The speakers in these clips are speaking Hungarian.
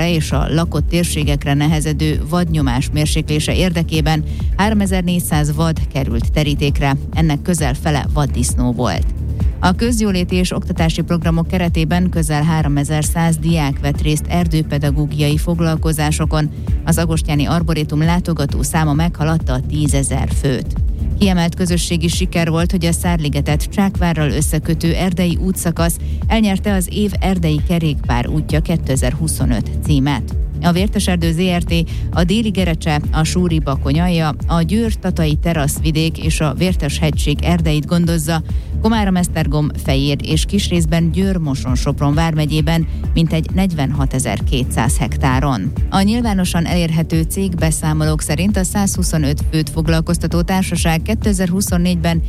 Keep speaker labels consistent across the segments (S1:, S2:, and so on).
S1: mérséklése és a lakott térségekre nehezedő vadnyomás mérséklése érdekében 3400 vad került terítékre, ennek közel fele vaddisznó volt. A közjóléti és oktatási programok keretében közel 3100 diák vett részt erdőpedagógiai foglalkozásokon, az agostyáni arborétum látogató száma meghaladta a 10 000 főt. Kiemelt közösségi siker volt, hogy a Szárligetet Csákvárral összekötő erdei útszakasz elnyerte az év erdei kerékpár útja 2025 címet. A Vérteserdő ZRT a Déli Gerecse, a Súri Bakony-alja, a Győr-Tatai teraszvidék és a Vértes-hegység erdeit gondozza, Komárom-Esztergom, Fejér és kis részben Győr-Moson-Sopron vármegyében mintegy 46.200 hektáron. A nyilvánosan elérhető cégbeszámolók szerint a 125 főt foglalkoztató társaság 2024-ben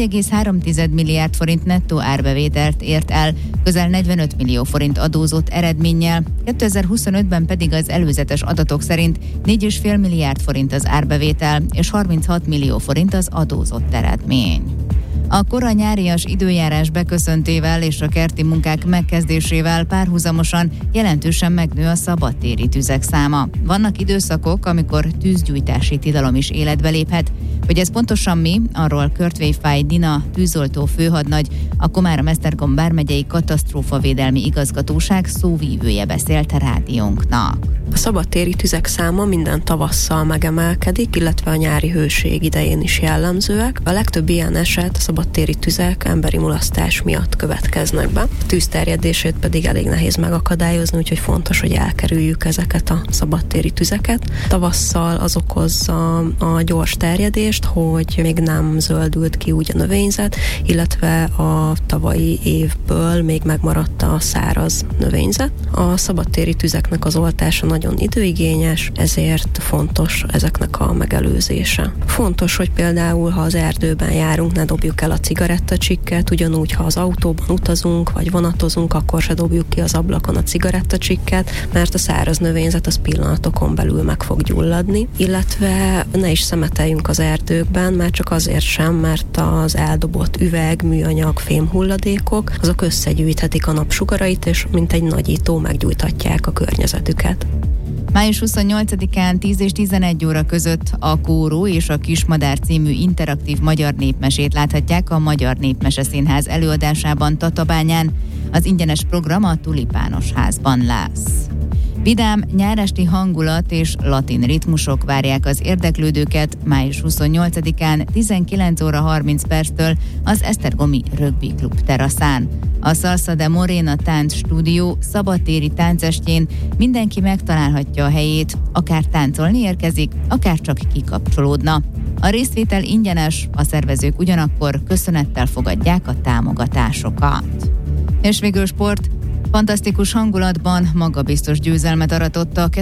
S1: 4,3 milliárd forint nettó árbevételt ért el, közel 45 millió forint adózott eredménnyel, 2025-ben pedig az előzetes adatok szerint 4,5 milliárd forint az árbevétel és 36 millió forint az adózott eredmény. A kora nyárias időjárás beköszöntével és a kerti munkák megkezdésével párhuzamosan jelentősen megnő a szabadtéri tüzek száma. Vannak időszakok, amikor tűzgyújtási tilalom is életbe léphet. Hogy ez pontosan mi, arról Körtvényfáj Dina tűzoltó főhadnagy, a Komárom-Esztergom vármegyei katasztrófavédelmi igazgatóság szóvívője beszélt a rádiónknak.
S2: A szabadtéri tüzek száma minden tavasszal megemelkedik, illetve a nyári hőség idején is jellemzőek. A legtöbb ilyen eset a szabadtéri tüzek emberi mulasztás miatt következnek be. A tűz terjedését pedig elég nehéz megakadályozni, úgyhogy fontos, hogy elkerüljük ezeket a szabadtéri tüzeket. Tavasszal az okozza a gyors terjedést, hogy még nem zöldült ki úgy a növényzet, illetve a tavalyi évből még megmaradt a száraz növényzet. A szabadtéri tüzeknek az oltása nagyon időigényes, ezért fontos ezeknek a megelőzése. Fontos, hogy például, ha az erdőben járunk, ne dobjuk el a cigarettacsikket, ugyanúgy, ha az autóban utazunk, vagy vonatozunk, akkor se dobjuk ki az ablakon a cigarettacsikket, mert a száraz növényzet az pillanatokon belül meg fog gyulladni, illetve ne is szemeteljünk az erdőkben, már csak azért sem, mert az eldobott üveg, műanyag, fémhulladékok, azok összegyűjthetik a napsugarait, és mint egy nagyító meggyújthatják a környezetüket.
S1: Május 28-án 10 és 11 óra között a Kóró és a Kismadár című interaktív magyar népmesét láthatják a Magyar Népmese Színház előadásában Tatabányán. Az ingyenes program a Tulipános házban lesz. Vidám, nyáresti hangulat és latin ritmusok várják az érdeklődőket május 28-án 19 óra 30 perctől az Esztergomi Rögbi Klub teraszán. A Salsa de Morena Tánc Stúdió szabadtéri táncestjén mindenki megtalálhatja a helyét, akár táncolni érkezik, akár csak kikapcsolódna. A részvétel ingyenes, a szervezők ugyanakkor köszönettel fogadják a támogatásokat. És végül sport. Fantasztikus hangulatban magabiztos győzelmet aratott a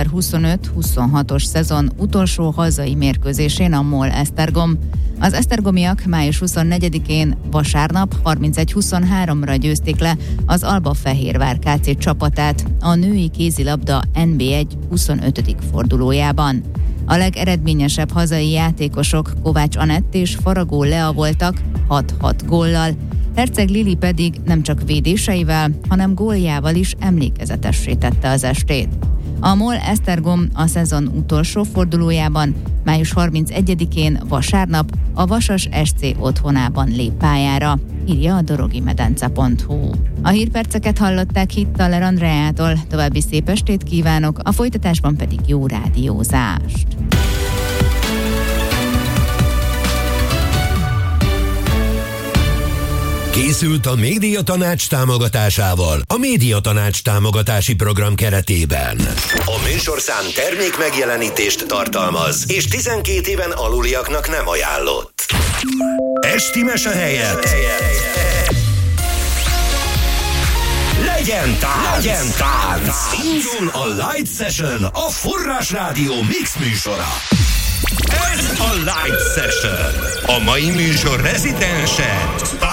S1: 2025-26-os szezon utolsó hazai mérkőzésén a MOL Esztergom. Az esztergomiak május 24-én vasárnap 31-23-ra győzték le az Alba Fehérvár KC csapatát a női kézilabda NB1 25. fordulójában. A legeredményesebb hazai játékosok Kovács Anett és Faragó Lea voltak 6-6 góllal, Herceg Lili pedig nem csak védéseivel, hanem góljával is emlékezetessé tette az estét. A MOL Esztergom a szezon utolsó fordulójában május 31-én vasárnap a Vasas SC otthonában lép pályára, írja a dorogimedence.hu. A hírperceket hallották Hittaler Andreától, további szép estét kívánok, a folytatásban pedig jó rádiózást.
S3: Készült a Médiatanács támogatásával a Médiatanács támogatási program keretében. A műsorszám termék megjelenítést tartalmaz, és 12 éven aluliaknak nem ajánlott. Esti mese helyett legyen tánc! Indul a Light Session, a Forrás Rádió mix műsora. Ez a Light Session. A mai műsor rezidense